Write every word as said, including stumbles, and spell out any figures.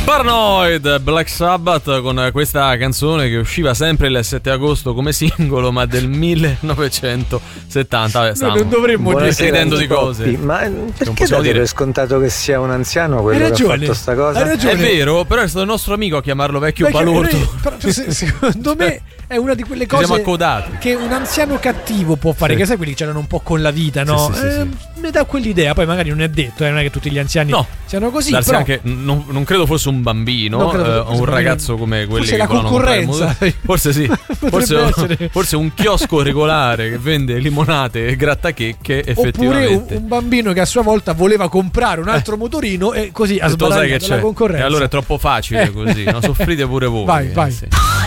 Paranoid, Black Sabbath, con questa canzone che usciva sempre il sette agosto come singolo, ma del millenovecentosettanta. Vabbè, Noi non dovremmo dire dire ridendo di cose. Ma perché date per scontato che sia un anziano quello che ha fatto sta cosa? Hai ragione. È vero, però è stato il nostro amico a chiamarlo vecchio Vecchio- balordo. noi- però, se- secondo me è una di quelle Ci siamo cose accodati. che un anziano cattivo può fare, Sì. che sai quelli che c'erano un po' con la vita, no? Sì, sì, sì, Eh, ne dà quell'idea, poi magari non è detto, eh, non è che tutti gli anziani No. siano così, Darsi però anche, non, non credo fosse un bambino, Non credo eh, fosse o un un ragazzo come quelli Forse che la volano comprare il concorrenza. modello. Forse sì, forse, Potrebbe essere. forse un chiosco regolare che vende limonate e grattachecche, oppure un, effettivamente. un bambino che a sua volta voleva comprare un altro motorino e così ha E tu sai che sbaragliato la c'è. concorrenza. E allora è troppo facile Eh. così, no? Soffrite pure voi. Vai, eh, vai. sì.